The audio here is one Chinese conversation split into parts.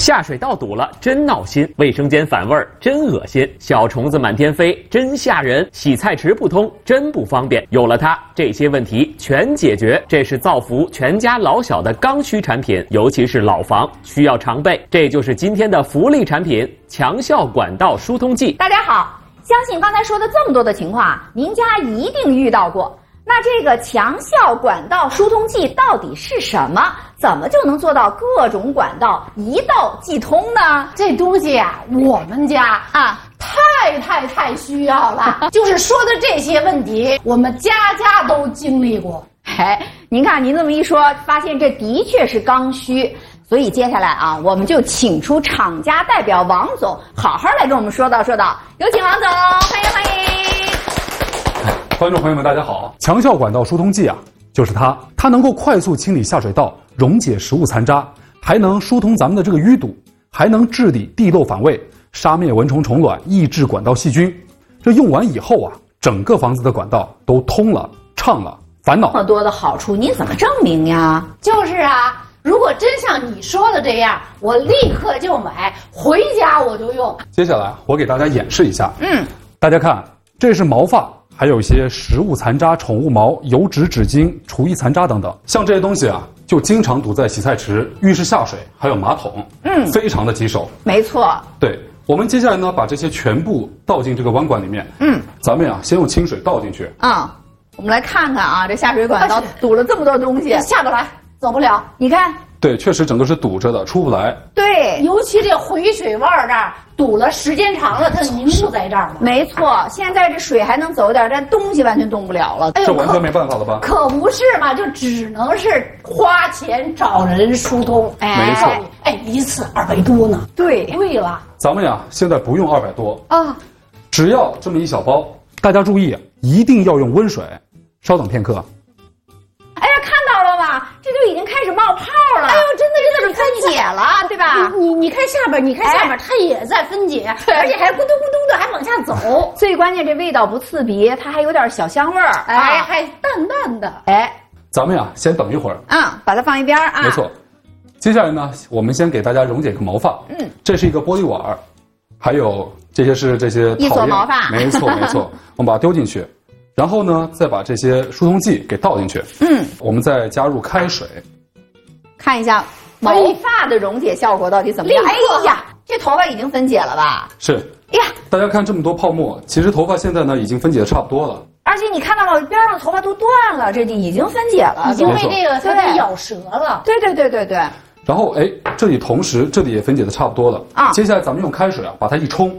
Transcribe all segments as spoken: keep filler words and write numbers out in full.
下水道堵了，真闹心；卫生间反味儿，真恶心；小虫子满天飞，真吓人；洗菜池不通，真不方便。有了它，这些问题全解决。这是造福全家老小的刚需产品，尤其是老房需要常备。这就是今天的福利产品——强效管道疏通剂。 大家好，相信刚才说的这么多的情况，您家一定遇到过。那这个强效管道疏通剂到底是什么？怎么就能做到各种管道一道即通呢？ 这东西啊，我们家啊太太太需要了。就是说的这些问题，我们家家都经历过。 哎，您看您这么一说，发现这的确是刚需。所以接下来啊，我们就请出厂家代表王总，好好来跟我们说道说道。有请王总，欢迎欢迎。 观众朋友们，大家好！强效管道疏通剂啊，就是它，它能够快速清理下水道，溶解食物残渣，还能疏通咱们的这个淤堵，还能治理地漏反味，杀灭蚊虫虫卵，抑制管道细菌。这用完以后啊，整个房子的管道都通了、畅了，烦恼。 这么多的好处，您怎么证明呀？ 就是啊，如果真像你说的这样，我立刻就买，回家我就用。 接下来我给大家演示一下。 嗯， 大家看，这是毛发。还有一些食物残渣、宠物毛、油脂、纸巾、厨艺残渣等等，像这些东西啊，就经常堵在洗菜池、浴室下水，还有马桶，嗯，非常的棘手。 没错。 对，我们接下来呢，把这些全部倒进这个弯管里面，嗯，咱们呀，先用清水倒进去。 啊、嗯，我们来看看啊，这下水管道堵了这么多东西， 下不来，走不了。你看， 对，确实整个是堵着的，出不来。 对， 尤其这回水弯这儿。堵了时间长了，它凝固在这儿了。 没错，现在这水还能走点，但东西完全动不了了。 哎呦，这完全没办法了吧？ 可不是嘛，就只能是花钱找人疏通。 哎，没错。 哎，一次二百多呢。 对， 贵了。 咱们呀，现在不用二百多啊， 只要这么一小包。大家注意，一定要用温水。稍等片刻。 哎呀，看到了吗？这就已经开始冒泡了。 哎呦，真的这是分解了，对吧？ 你你你看下边，你看下边，它也在分解，而且还咕嘟咕嘟的还往下走。 最关键，这味道不刺鼻，它还有点小香味儿， 哎，还淡淡的。 哎， 咱们呀，先等一会儿。 啊，把它放一边啊。 没错。接下来呢，我们先给大家溶解个毛发。嗯，这是一个玻璃碗，还有这些是这些一撮毛发。 没错没错，我们把它丢进去。然后呢，再把这些疏通剂给倒进去。嗯，我们再加入开水， 看一下毛发的溶解效果到底怎么样？哎呀，这头发已经分解了吧？ 是。 哎呀， 大家看这么多泡沫，其实头发现在呢已经分解的差不多了。 而且你看到了边上的头发都断了，这就已经分解了， 已经被这个它给咬折了。 对对对对对。 然后哎，这里同时这里也分解的差不多了啊。接下来咱们用开水啊把它一冲。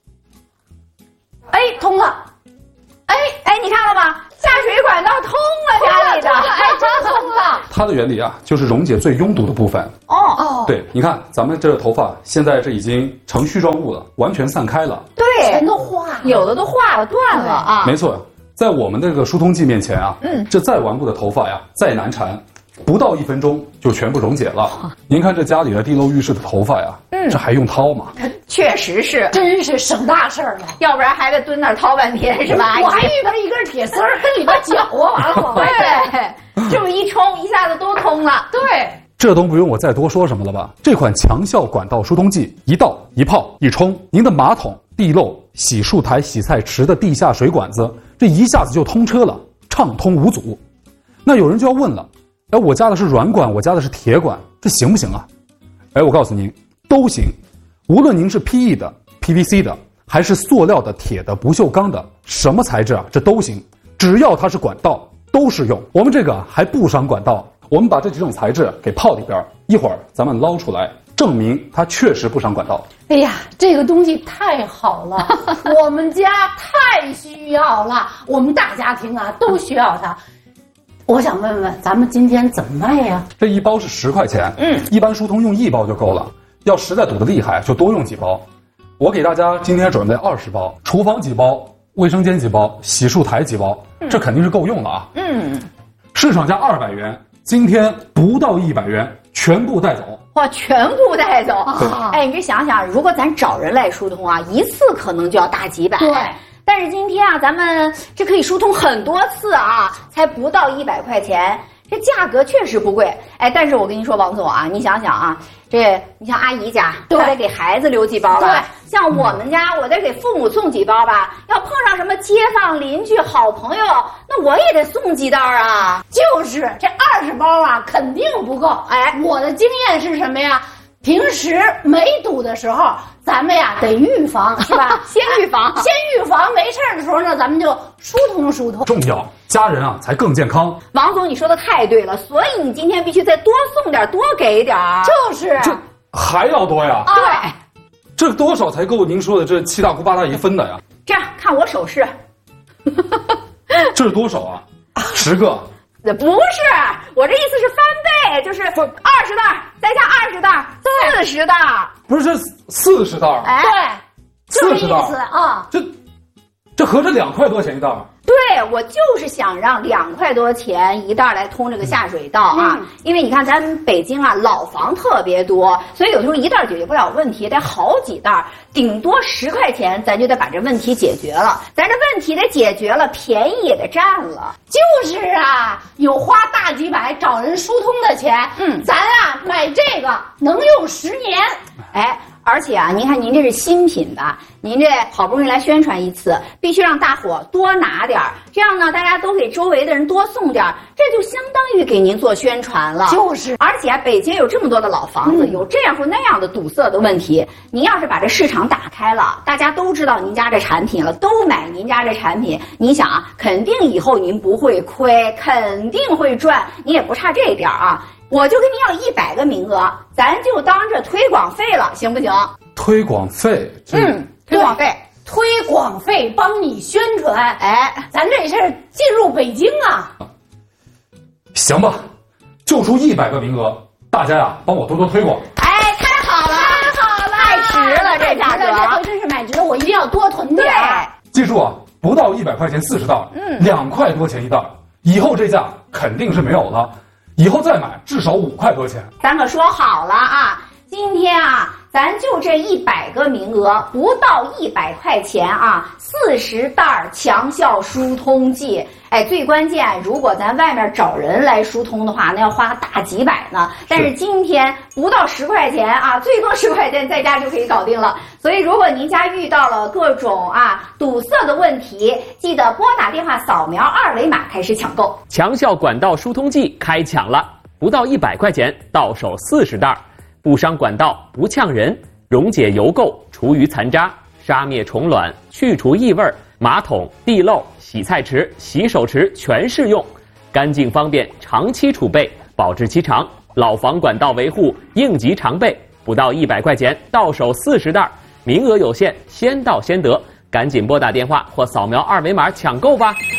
哎，通了。 哎哎，你看了吗？下水管道通了，家里的， 哎，真通了。 它的原理啊，就是溶解最拥堵的部分。 哦哦， 对，你看咱们这个头发现在这已经成絮状物了，完全散开了。 对， 全都化了， 有的都化了、断了啊。 没错，在我们这个疏通剂面前啊，嗯，这再顽固的头发呀，再难缠，不到一分钟就全部溶解了。您看这家里的地漏浴室的头发呀，嗯，这还用掏吗？ 确实是， 真是省大事儿了， 要不然还得蹲那儿掏半天，是吧？ 我还遇到一根铁丝儿跟里边搅和，完了往外对，这么一冲，一下子都通了。 对， 这都不用我再多说什么了吧？这款强效管道疏通剂，一倒一泡一冲，您的马桶、地漏、洗漱台、洗菜池的地下水管子，这一下子就通车了，畅通无阻。那有人就要问了，哎，我家的是软管，我家的是铁管，这行不行啊？哎，我告诉您，都行。无论您是 P E 的、P V C 的，还是塑料的、铁的、不锈钢的，什么材质啊，这都行，只要它是管道，都适用。我们这个还不伤管道，我们把这几种材质给泡里边，一会儿咱们捞出来，证明它确实不伤管道。 哎呀，这个东西太好了，我们家太需要了，我们大家庭啊都需要它。我想问问，咱们今天怎么卖呀？ 这一包是十块钱，嗯，一般疏通用一包就够了。要实在堵得厉害，就多用几包。我给大家今天准备二十包，厨房几包，卫生间几包，洗漱台几包，嗯、这肯定是够用了啊。嗯，市场价二百元，今天不到一百元，全部带走。 哇，全部带走！哎，你这想想，如果咱找人来疏通啊，一次可能就要大几百。 对。 但是今天啊，咱们这可以疏通很多次啊，才不到一百块钱。 这价格确实不贵，哎，但是我跟你说，王总啊，你想想啊，这你像阿姨家，她得给孩子留几包吧？对，像我们家，我得给父母送几包吧？要碰上什么街坊邻居、好朋友，那我也得送几袋啊。 就是这二十包啊，肯定不够。哎，我的经验是什么呀？平时没堵的时候，咱们呀得预防，是吧？ 先预防， 先预防，没事的时候呢，咱们就疏通疏通。 重要，家人啊才更健康。 王总，你说的太对了，所以你今天必须再多送点，多给点。 就是， 这还要多呀？ 啊、对， 这多少才够您说的这七大姑八大姨分的呀？ 这样看我手势， 这是多少啊？十个。 不是，我这意思是翻倍，就是二十袋，再加二十袋，四十袋。 不是，这四十袋。 哎， 对， 四十袋啊， 这这合着两块多钱一袋。 对，我就是想让两块多钱一袋来通这个下水道啊，嗯、因为你看咱北京啊老房特别多，所以有时候一袋解决不了问题，得好几袋，顶多十块钱咱就得把这问题解决了，咱这问题得解决了，便宜也得占了。 就是啊，有花大几百找人疏通的钱，嗯，咱啊买这个能用十年， 哎。而且啊，您看您这是新品吧？您这好不容易来宣传一次，必须让大伙多拿点儿，这样呢，大家都给周围的人多送点儿，这就相当于给您做宣传了。 就是， 而且啊，北京有这么多的老房子，嗯、有这样或那样的堵塞的问题，您要是把这市场打开了，大家都知道您家这产品了，都买您家这产品，你想啊，肯定以后您不会亏，肯定会赚，你也不差这一点啊。我就跟您要一百个名额，咱就当这推广费了，行不行？ 推广费， 嗯，推广费， 推广费帮你宣传， 哎， 咱这事儿进入北京啊。 行吧，就出一百个名额，大家呀帮我多多推广。 哎，太好了， 太好了， 太值了，这价格， 这回真是买值了，我一定要多囤点。 记住啊，不到一百块钱四十袋，嗯，两块多钱一袋，以后这价肯定是没有了。以后再买至少五块多钱， 咱可说好了啊！今天啊，咱就这一百个名额，不到一百块钱啊，四十袋强效疏通剂。哎，最关键，如果咱外面找人来疏通的话，那要花大几百呢。但是今天不到十块钱啊，最多十块钱在家就可以搞定了。所以，如果您家遇到了各种啊堵塞的问题，记得拨打电话扫描二维码开始抢购。 强效管道疏通剂开抢了，不到一百块钱，到手四十袋，不伤管道，不呛人，溶解油垢，除余残渣，杀灭虫卵，去除异味，马桶、地漏、洗菜池、洗手池全适用，干净方便，长期储备，保质期长，老房管道维护应急常备，不到一百块钱，到手四十袋，名额有限，先到先得，赶紧拨打电话或扫描二维码抢购吧。